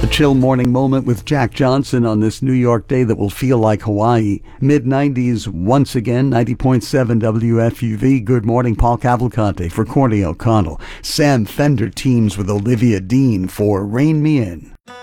A chill morning moment with Jack Johnson on this New York day that will feel like Hawaii. Mid-90s once again, 90.7 WFUV. Good morning, Paul Cavalcante for Courtney O'Connell. Sam Fender teams with Olivia Dean for Rein Me In.